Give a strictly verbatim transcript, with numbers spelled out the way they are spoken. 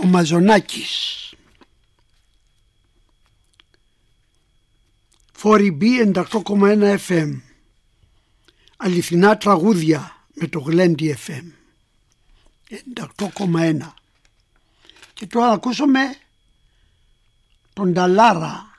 ο Μαζονάκης. φορ μπι ενενήντα οκτώ κόμμα ένα εφ εμ. Αληθινά τραγούδια με το Γλέντι εφ εμ ενενήντα οκτώ κόμμα ένα. Και τώρα ακούσαμε τον Νταλάρα